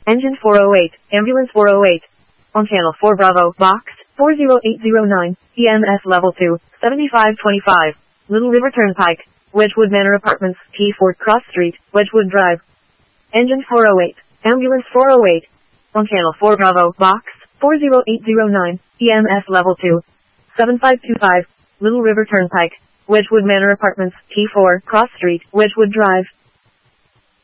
Engine 408, Ambulance 408. On Channel 4 Bravo, Box 40809, EMS Level 2, 7525. Little River Turnpike, Wedgwood Manor Apartments, T4 Cross Street, Wedgwood Drive. Engine 408, Ambulance 408. On Channel 4 Bravo, Box 40809, EMS Level 2, 7525. Little River Turnpike, Wedgwood Manor Apartments, T4 Cross Street, Wedgwood Drive.